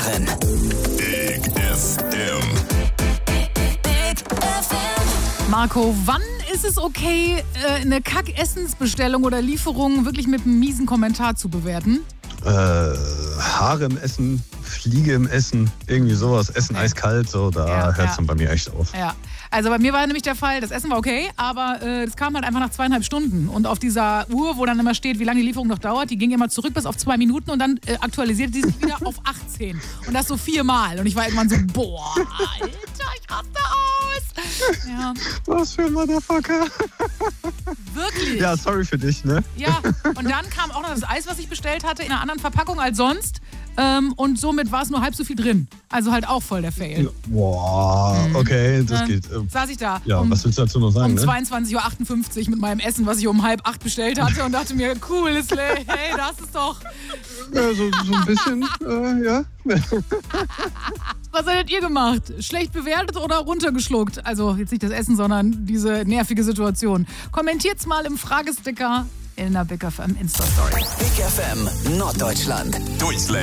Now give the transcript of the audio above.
Jahren. Big FM. Big FM. Marco, wann ist es okay, eine Kack-Essensbestellung oder Lieferung wirklich mit einem miesen Kommentar zu bewerten? Haare im Essen, Fliege im Essen, irgendwie sowas. Essen eiskalt, so, da hört es dann bei mir echt auf. Ja, also bei mir war nämlich der Fall, das Essen war okay, aber das kam halt einfach nach 2,5 Stunden. Und auf dieser Uhr, wo dann immer steht, wie lange die Lieferung noch dauert, die ging immer zurück bis auf 2 Minuten und dann aktualisierte sie sich wieder auf 18. Und das so 4-mal. Und ich war irgendwann so, boah, Alter, ich raste aus. Ja. Was für ein Motherfucker. Wirklich? Ja, sorry für dich, ne? Ja, und dann kam auch noch das Eis, was ich bestellt hatte, in einer anderen Verpackung als sonst. Und somit war es nur halb so viel drin. Also halt auch voll der Fail. Boah, okay, das geht. Saß ich da was willst du dazu noch sagen? um 22:58 Uhr mit meinem Essen, was ich um 7:30 bestellt hatte und dachte mir, cool, hey, das ist doch... Ja, so ein bisschen, ja. Was hättet ihr gemacht? Schlecht bewertet oder runtergeschluckt? Also jetzt nicht das Essen, sondern diese nervige Situation. Kommentiert's mal im Fragesticker in der Big FM Insta-Story. Big FM Norddeutschland. Durchslam.